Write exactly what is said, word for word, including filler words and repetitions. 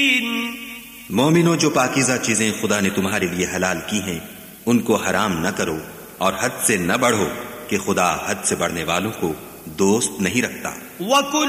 मोमिनो, जो पाकीज़ा चीजें खुदा ने तुम्हारे लिए हलाल की हैं उनको हराम न करो और हद से न बढ़ो कि खुदा हद से बढ़ने वालों को दोस्त नहीं रखता।